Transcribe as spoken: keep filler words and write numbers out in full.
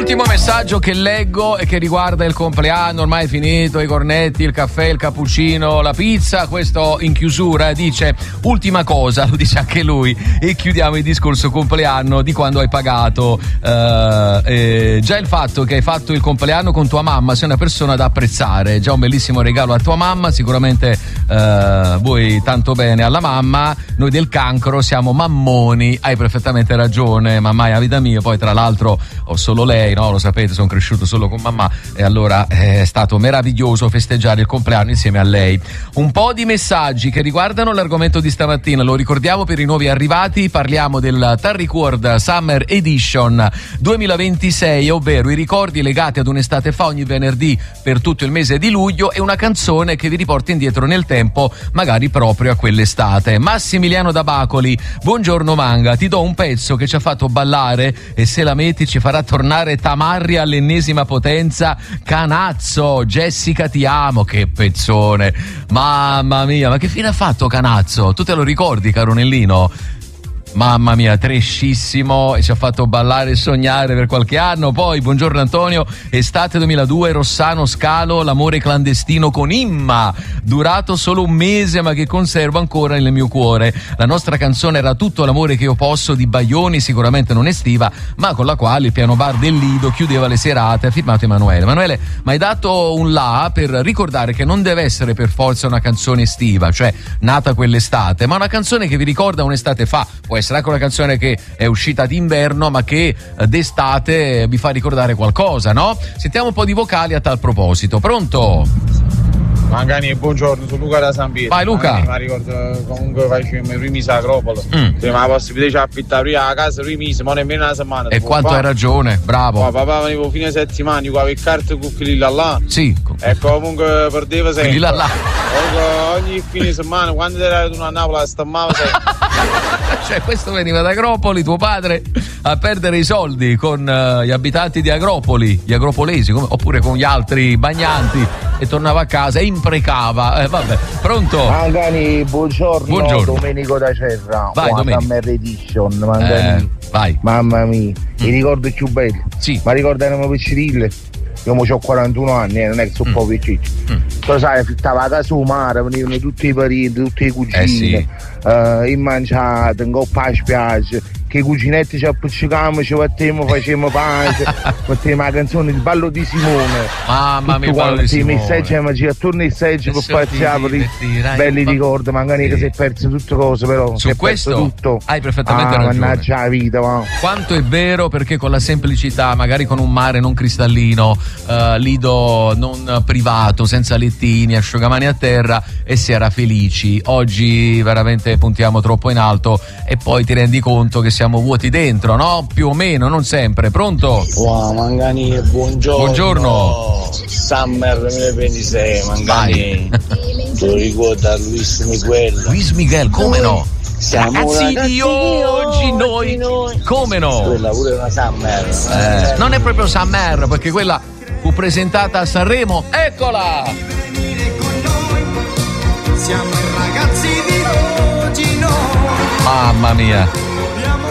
Ultimo messaggio che leggo e che riguarda il compleanno, ormai è finito, i cornetti, il caffè, il cappuccino, la pizza. Questo in chiusura dice: ultima cosa, lo dice anche lui, e chiudiamo il discorso compleanno di quando hai pagato. Uh, eh, già il fatto che hai fatto il compleanno con tua mamma, sei una persona da apprezzare, già un bellissimo regalo a tua mamma, sicuramente uh, vuoi tanto bene alla mamma. Noi del cancro siamo mammoni, hai perfettamente ragione, mamma è la vita mia, poi tra l'altro ho solo lei, no? Lo sapete, sono cresciuto solo con mamma e allora è stato meraviglioso festeggiare il compleanno insieme a lei. Un po' di messaggi che riguardano l'argomento di stamattina, lo ricordiamo per i nuovi arrivati, parliamo del Tarricord Summer Edition duemilaventisei, ovvero i ricordi legati ad un'estate fa ogni venerdì per tutto il mese di luglio e una canzone che vi riporta indietro nel tempo, magari proprio a quell'estate. Massimiliano da Bacoli: buongiorno Manga, ti do un pezzo che ci ha fatto ballare e se la metti ci farà tornare Tamarri all'ennesima potenza. Canazzo, Jessica ti amo. Che pezzone, mamma mia, ma che fine ha fatto Canazzo? Tu te lo ricordi, caro Nellino? Mamma mia, trescissimo, e ci ha fatto ballare e sognare per qualche anno. Poi, buongiorno Antonio, estate duemiladue, Rossano Scalo, l'amore clandestino con Imma, durato solo un mese ma che conservo ancora nel mio cuore. La nostra canzone era Tutto l'amore che io posso di Baglioni, sicuramente non estiva, ma con la quale il piano bar del Lido chiudeva le serate. Ha firmato Emanuele. Emanuele, mi hai dato un là per ricordare che non deve essere per forza una canzone estiva, cioè nata quell'estate, ma una canzone che vi ricorda un'estate fa. Può essere anche una canzone che è uscita d'inverno ma che d'estate vi fa ricordare qualcosa, no? Sentiamo un po' di vocali a tal proposito. Pronto? Mangani, buongiorno, sono Luca da San Pietro. Vai Luca. Mi ricordo comunque facevamo i primi Sacropolo. Mm. Prima la possibilità di affittare prima la casa, primi mesi, ma nemmeno una settimana. E quanto hai ragione, bravo. Ma papà veniva fine settimana, io avevo il carte con quelli là là. Sì. E comunque perdeva sempre. Quelli là là. Ogni fine settimana, quando era a Napoli, stammava sempre. Cioè, questo veniva da Agropoli, tuo padre, a perdere i soldi con uh, gli abitanti di Agropoli, gli agropolesi, come, oppure con gli altri bagnanti, e tornava a casa e imprecava. Eh, vabbè, pronto? Mangani, buongiorno. Buongiorno. Domenico da Serra. Vai, Domenico. Summer Edition, Mangani. Eh, vai. Mamma mia, mm. i ricordi più belli. Sì. Ma ricordano piccirille. Io mo ho quarantuno anni, eh, non è che sono mm. poco piccino. Mm. Tu sai, affittava la casa sul mare, venivano tutti i parenti, tutte le cugine, eh sì. uh, in mangiata, in coppa a spiaggia, che i cuginetti ci appiccicavamo, ci battemmo, facevamo pace, facevamo la canzone Il ballo di Simone. Mamma mia, ballo di Simone. I messaggi, ma ci attorno ai seggi per spaziare, belli ricordi, magari che si è perso tutte cose, però su questo tutto. Hai perfettamente ah, ragione. Mannaggia la vita, ma. Quanto è vero, perché con la semplicità, magari con un mare non cristallino, uh, lido non privato, senza lettini, asciugamani a terra, e si era felici. Oggi veramente puntiamo troppo in alto e poi ti rendi conto che siamo vuoti dentro, no? Più o meno, non sempre. Pronto? Wow, Mangani, buongiorno. Buongiorno. Summer duemilaventisei, Mangani. Te lo ricorda Luis Miguel. Luis Miguel, come no? Siamo ragazzi, ragazzi di oggi, di noi. noi. Come no? Quella pure è una Summer. Eh, non è proprio Summer, perché quella fu presentata a Sanremo. Eccola! Siamo i ragazzi di oggi noi. Mamma mia.